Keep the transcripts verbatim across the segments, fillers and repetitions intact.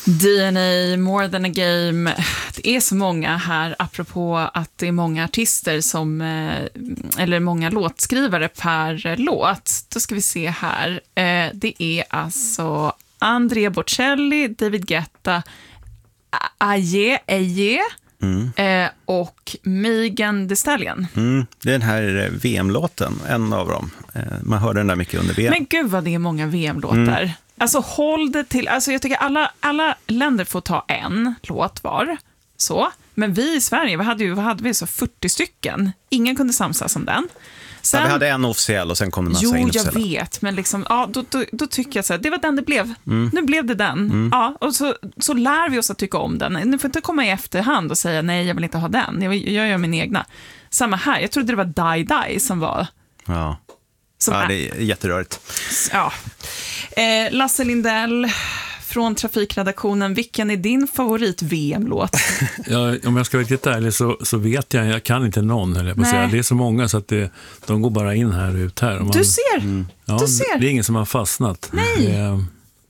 D N A, More than a game. Det är så många här, apropå att det är många artister som, eller många låtskrivare per låt. Då ska vi se här. Det är alltså Andrea Bocelli, David Guetta, Aje, Aje mm. eh, och Megan Thee Stallion. Mm, det är den här V M-låten, en av dem. Eh, man hör den där mycket under V M. Men gud vad det är många V M-låtar. Mm. Alltså håll det till, alltså jag tycker alla, alla länder får ta en låt var, så. Men vi i Sverige, vad hade, ju, vad hade vi så fyrtio stycken? Ingen kunde samsas om den. Sen, ja, vi hade en officiell och sen kom det en massa inofficiella. Jo, jag vet, men liksom, ja, då, då, då tycker jag så här, det var den det blev. Mm. Nu blev det den. Mm. Ja, och så, så lär vi oss att tycka om den. Ni får inte komma i efterhand och säga, nej, jag vill inte ha den. Jag, jag gör min egna. Samma här, jag trodde det var Die Die som var... Ja, som ja det är jätterörigt. Ja. Eh, Lasse Lindell... från Trafikredaktionen, vilken är din favorit-V M-låt? Ja, om jag ska vara riktigt ärlig så, så vet jag, jag kan inte någon. Eller jag säga. Det är så många så att det, de går bara in här och ut här. Man, du ser, mm, ja, du ser. Det är ingen som har fastnat. Nej. Det,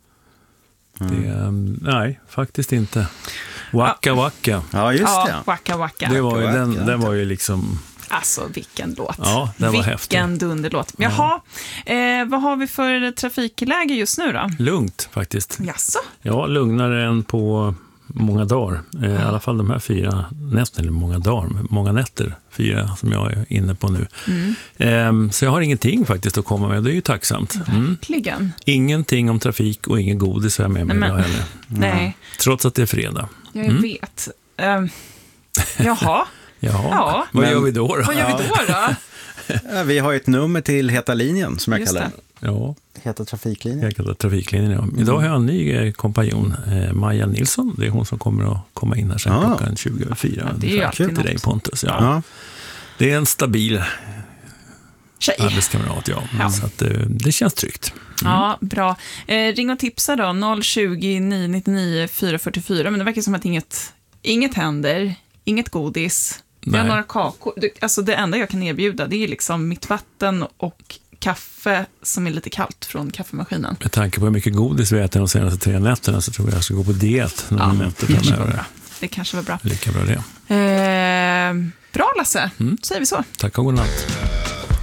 det, mm. Nej, faktiskt inte. Waka Waka. Ja, just det. Ja, Waka Waka. Det var ju, den, den var ju liksom... Alltså, vilken låt. Ja, den var häftig. Vilken dunderlåt. Jaha, eh, vad har vi för trafikläge just nu då? Lugnt, faktiskt. Jaså? Ja, lugnare än på många dagar. Eh, I alla fall de här fyra nätter, eller många dagar, många nätter. Fyra som jag är inne på nu. Mm. Eh, så jag har ingenting faktiskt att komma med. Det är ju tacksamt. Mm. Verkligen. Ingenting om trafik och ingen godis har jag med mig Nej, men, idag heller. Nej. Trots att det är fredag. Jag mm. vet. Uh, jaha. Jaha, ja. Vad men, gör vi då då? Vad gör vi då då? Ja, vi har ett nummer till Heta linjen som jag Just kallar det. Ja. Heta trafiklinjen. Heta trafiklinjen, ja. Mm. Idag har jag en ny kompanjon, eh, Maja Nilsson. Det är hon som kommer att komma in här sen ah. klockan tjugo över fyra. Ja, det är ju alltid till något. dig, Pontus. Ja. Ja. Det är en stabil tjej. Arbetskamrat, ja. ja. Så att, eh, det känns tryggt. Mm. Ja, bra. Eh, ring och tipsa då, noll tjugo, nio nittionio, fyra fyrtiofyra. Men det verkar som att inget, inget händer, inget godis. Vi har några kakor. Alltså det enda jag kan erbjuda, det är liksom mitt vatten och kaffe som är lite kallt från kaffemaskinen. Med tanke på hur mycket godis vi äter de senaste tre nätterna så tror jag jag ska gå på diet. När ja, det, det, kanske var bra. det kanske var bra. Lika bra det. Eh, bra Lasse, mm. säger vi så. Tack och god natt.